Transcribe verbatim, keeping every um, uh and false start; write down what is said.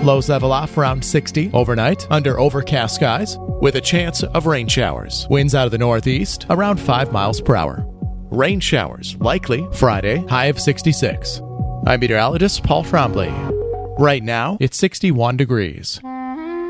Lows level off around sixty overnight under overcast skies with a chance of rain showers. Winds out of the northeast around five miles per hour. Rain showers likely Friday, high of sixty-six. I'm meteorologist Paul Trombley. Right now, it's sixty-one degrees.